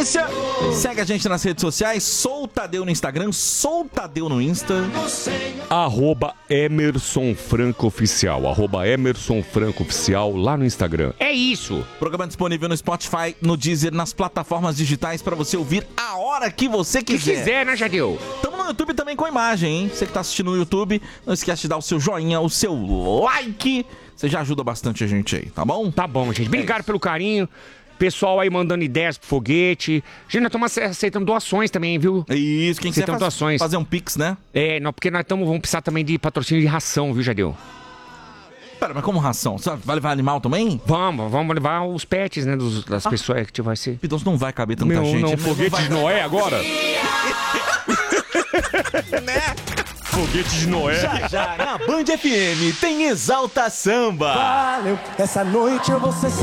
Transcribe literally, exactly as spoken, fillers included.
audiência. Segue a gente nas redes sociais. Sou o Tadeu no Instagram, sou o Tadeu no Insta. Arroba Emerson Franco Oficial. Arroba Emerson Franco Oficial lá no Instagram. É isso. Programa disponível no Spotify, no Deezer, nas plataformas digitais pra você ouvir a hora que você quiser. Que quiser, né, Jadeu? Tamo no YouTube também com imagem, hein? Você que tá assistindo no YouTube, não esquece de dar o seu joinha, o seu like. Você já ajuda bastante a gente aí, tá bom? Tá bom, gente. Obrigado é pelo carinho. Pessoal aí mandando ideias pro foguete. Gente, nós estamos aceitando doações também, viu? Isso, quem quiser faz, doações. fazer um pix, né? É, não, porque nós estamos, vamos precisar também de patrocínio de ração, viu, Jadeu? Pera, mas como ração? Você vai levar animal também? Vamos, vamos levar os pets, né, dos, das ah. pessoas que vai ser. Então não vai caber tanta Meu, gente. Não, né? foguete não vai... de Noé agora? Né? Foguete de Noé. Já, já, na Band F M tem Exalta Samba. Valeu, essa noite eu vou ser